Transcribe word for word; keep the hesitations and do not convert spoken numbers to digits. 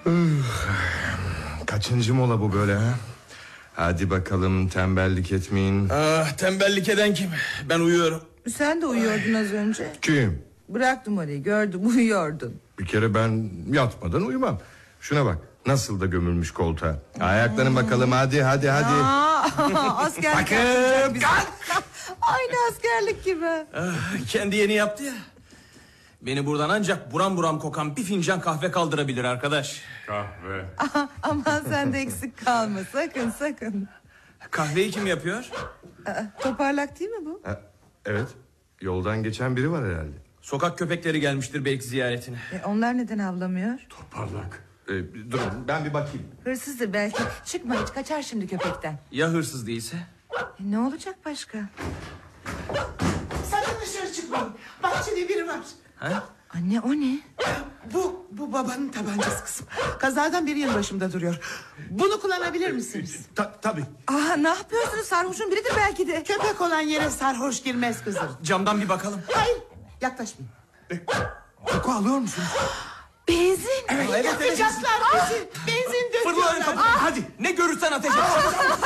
Kaçıncı mola bu böyle ha? Hadi bakalım, tembellik etmeyin. Ah, tembellik eden kim? Ben uyuyorum. Sen de uyuyordun az önce. Kim? Bırak numarayı, gördüm uyuyordun. Bir kere ben yatmadan uyumam. Şuna bak, nasıl da gömülmüş koltuğa. Ayaklanın bakalım, hadi hadi hadi. Aa, askerlik Bakın kalk. Aynı askerlik gibi. Ah, kendi yeni yaptı ya. Beni buradan ancak buram buram kokan bir fincan kahve kaldırabilir arkadaş. Kahve. Aha, aman sen de eksik kalma, sakın sakın. Kahveyi kim yapıyor? Aa, toparlak değil mi bu? Ha, evet, yoldan geçen biri var herhalde. Sokak köpekleri gelmiştir belki ziyaretine. E, onlar neden avlamıyor? Toparlak. Ee, durun, ben bir bakayım. Hırsızdır belki. Çıkma hiç, kaçar şimdi köpekten. Ya hırsız değilse? E, ne olacak başka? Sakın dışarı çıkmayın. Bahçede biri var. Ha? Anne, o ne? Bu, bu babanın tabancası kızım. Kazadan beri yanı başımda duruyor. Bunu kullanabilir misiniz? Ta, tabii. Aa, ne yapıyorsunuz? Sarhoşun biridir belki de. Köpek olan yere sarhoş girmez kızım. Camdan bir bakalım. Hayır, yaklaşmayın. Koku alıyor musunuz? Benzin. Evet, evet, evet. Yakacaklar bizi. Benzin döküyorlar. Fırlayın kapıyı. Hadi ne görürsen ateş et.